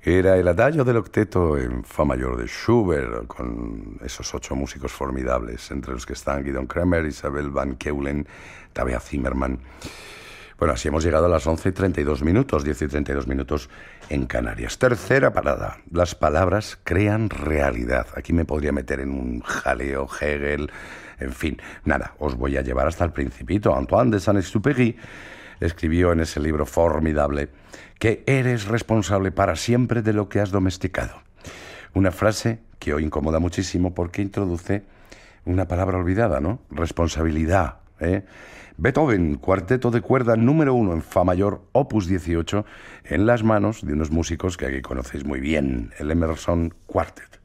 Era el Adagio del Octeto en Fa mayor de Schubert, con esos 8 músicos formidables, entre los que están Guidon Kremer, Isabel van Keulen, Tabea Zimmermann. Bueno, así hemos llegado a las 11:32, 10:32 en Canarias. Tercera parada. Las palabras crean realidad. Aquí me podría meter en un jaleo Hegel, en fin. Nada, os voy a llevar hasta el Principito. Antoine de Saint-Exupéry escribió en ese libro formidable que eres responsable para siempre de lo que has domesticado. Una frase que hoy incomoda muchísimo porque introduce una palabra olvidada, ¿no? Responsabilidad, ¿eh? Beethoven, cuarteto de cuerda número 1 en Fa mayor, opus 18, en las manos de unos músicos que aquí conocéis muy bien, el Emerson Quartet.